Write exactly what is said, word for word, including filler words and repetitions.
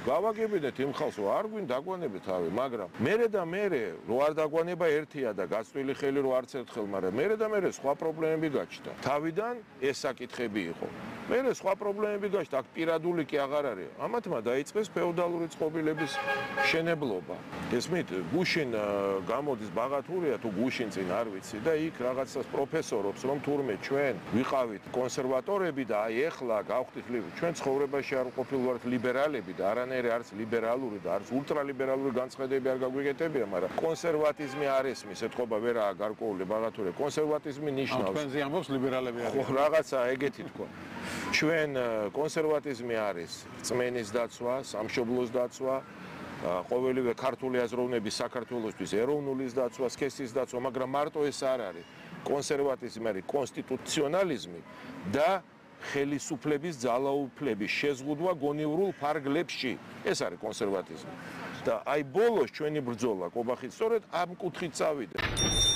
გავაგებინეთ იმ ხალხს, რომ არ გვინ დაგვანებით თავი, მაგრამ მერე და მერე რო არ დაგვანება ერთია და გაწვილი ხელი რო არც ერთხელ, მაგრამ მერე და მერე სხვა პრობლემები გაჩნდა. თავიდან ეს საკითხები იყო. მერე სხვა პრობლემები გაჩნდა, აქ პირადული კი აღარ არის. ამათმა დაიწყეს ფეოდალური წყობილების შენებლობა. ესმით, გუშინ გამოდის ბაღათურია თუ გუშინ წინ არ ვიცი და იქ რაღაცას პროფესორობს, რომ თურმე ჩვენ ვიყავით კონსერვატორები და აი ეხლა გავხდით ჩვენ ცხოვრებაში არ ყოფილვართ ლიბერალები და არანაირი არც ლიბერალური და არც ულტრალიბერალური განცხადები არ გაგვიგეთებია, მაგრამ კონსერვატიზმი არ ესმის, ეთყობა ვერაა გარკვეული ბაღათურია. კონსერვატიზმი ნიშნავს. თქვენზე ამბობს ლიბერალები არიან. ხო, რაღაცა ეგეთი თქვა. ჩვენ კონსერვატიზმი არის რწმენის დაცვა, სამშობლოს დაცვა, ყოველივე ქართული აზროვნების საქართველოსთვის ეროვნულის დაცვა, სქესის დაცვა, მაგრამ მარტო ეს არ არის. კონსერვატიზმი არის კონსტიტუციონალიზმი და ხელისუფლების ძალაუფლების შეზღუდვა გონივრულ ფარგლებში. ეს არის კონსერვატიზმი. და აი ბოლოს ჩვენი ბრძოლა კობახით სწორედ ამ კუთხით წავიდა.